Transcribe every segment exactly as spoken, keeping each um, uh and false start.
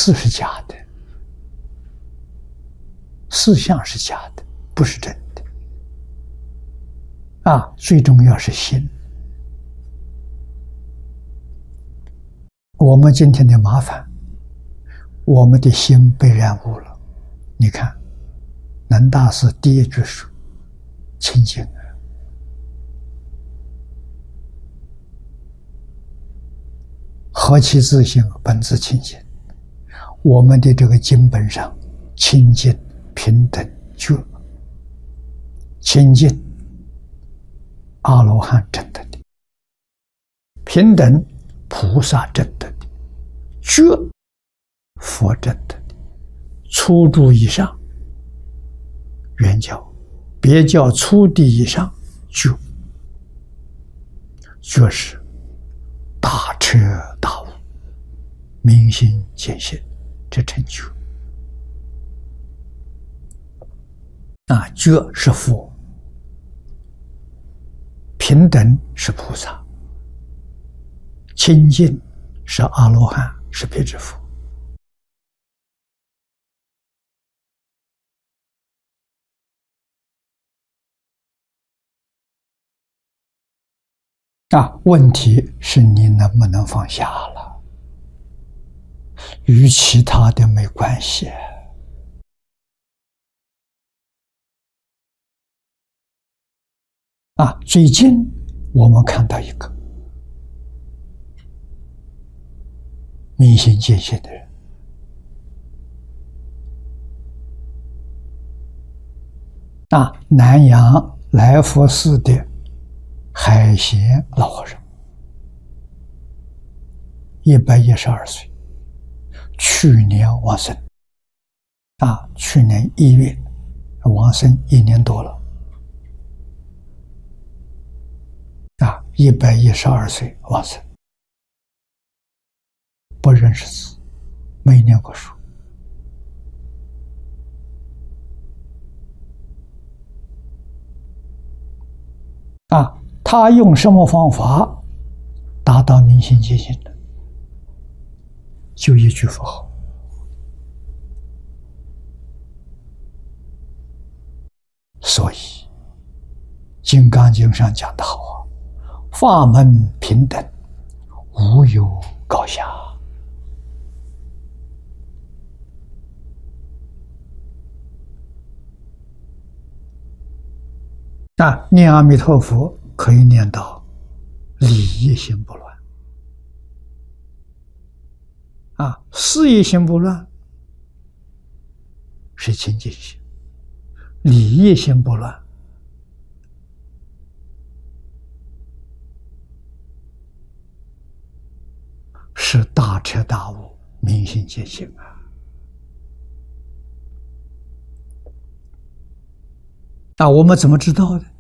事是假的，事相是假的，不是真的。啊，最重要是心。我们今天的麻烦，我们的心被染污了。你看，南大师第一句说：“清净啊。”何其自性，本自清净。我们的这个经本上，清净、平等、觉，清净，阿罗汉证得的；平等，菩萨证得的；觉，佛证得的。初住以上，圆教；别教初地以上，觉。觉是大彻大悟，明心见性，这成就。啊，觉是佛，平等是菩萨，清净是阿罗汉，是辟支佛。啊，问题是你能不能放下了，与其他的没关系。啊，最近我们看到一个明心见性的人，啊，南阳来佛寺的海贤老和尚，一百一十二岁，去年往生。啊，去年一月往生一年多了。啊，一百一十二岁往生，不认识字，没念过书。啊，他用什么方法达到明心见性的？就一句佛号。所以《金刚经》上讲得好啊，法门平等，无有高下。那念阿弥陀佛可以念到理一心不乱，啊，事一心不乱是清净心，理一心不乱是大彻大悟，明心见性啊！那我们怎么知道的？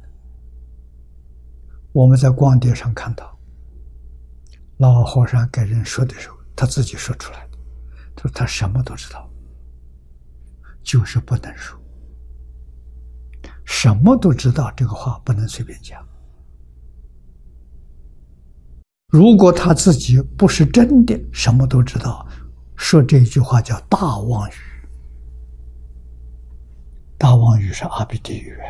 我们在光碟上看到，老和尚给人说的时候，他自己说出来的，他说他什么都知道，就是不能说。什么都知道这个话不能随便讲。如果他自己不是真的什么都知道，说这句话叫大妄语。大妄语是阿鼻地狱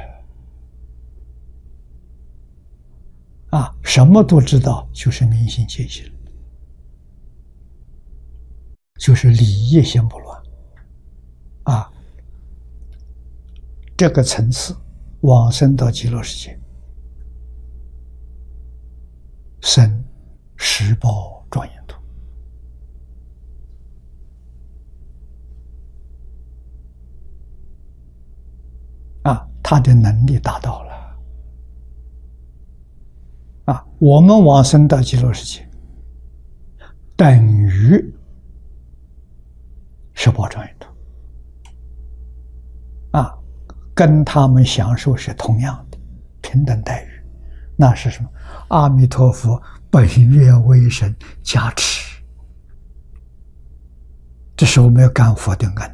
啊！什么都知道就是明心见性，就是理一心不乱啊！这个层次往生到极乐世界，生十宝庄严土。啊，他的能力达到了。啊，我们往生到极乐世界，等于十宝庄严土。啊，跟他们享受是同样的平等待遇。那是什么？阿弥陀佛本愿威神加持，这是我们要干佛的恩。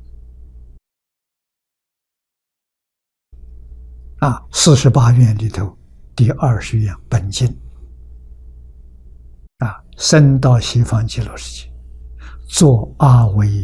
啊，四十八愿里头第二十愿本经，啊，生到西方极乐世界， 作阿惟